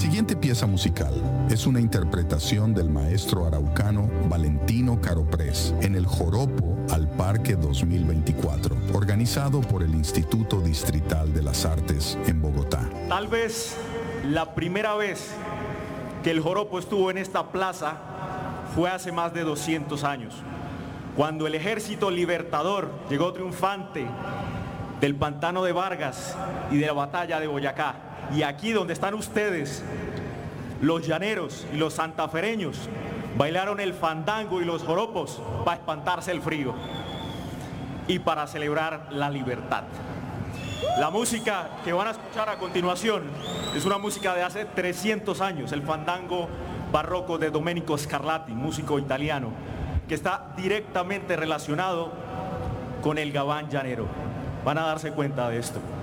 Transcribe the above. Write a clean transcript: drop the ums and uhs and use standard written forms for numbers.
siguiente pieza musical es una interpretación del maestro araucano Valentino Caroprés en el Joropo al Parque 2024, organizado por el Instituto Distrital de las Artes en Bogotá. Tal vez la primera vez que el joropo estuvo en esta plaza fue hace más de 200 años, cuando el ejército libertador llegó triunfante del pantano de Vargas y de la batalla de Boyacá. Y aquí donde están ustedes, los llaneros y los santafereños bailaron el fandango y los joropos para espantarse el frío y para celebrar la libertad. La música que van a escuchar a continuación es una música de hace 300 años, el fandango barroco de Domenico Scarlatti, músico italiano, que está directamente relacionado con el gabán llanero. Van a darse cuenta de esto.